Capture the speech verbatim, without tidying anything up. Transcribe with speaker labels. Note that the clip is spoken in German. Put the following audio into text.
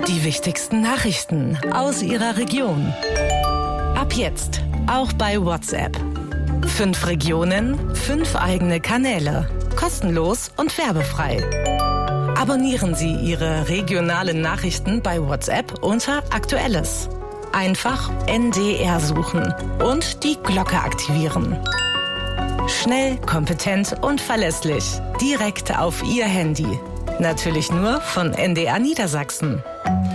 Speaker 1: Die wichtigsten Nachrichten aus Ihrer Region. Ab jetzt auch bei WhatsApp. Fünf Regionen, fünf eigene Kanäle. Kostenlos und werbefrei. Abonnieren Sie Ihre regionalen Nachrichten bei WhatsApp unter Aktuelles. Einfach N D R suchen und die Glocke aktivieren. Schnell, kompetent und verlässlich. Direkt auf Ihr Handy. Natürlich nur von N D R Niedersachsen.